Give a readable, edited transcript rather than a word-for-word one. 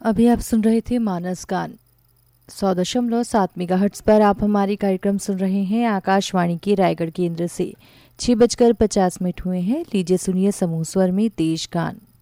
अभी आप सुन रहे थे मानस गान 100.7 मेगाहर्ट्ज पर। आप हमारे कार्यक्रम सुन रहे हैं आकाशवाणी के रायगढ़ केंद्र से। 6:50 हुए हैं। लीजिए सुनिए समूह स्वर में देश गान।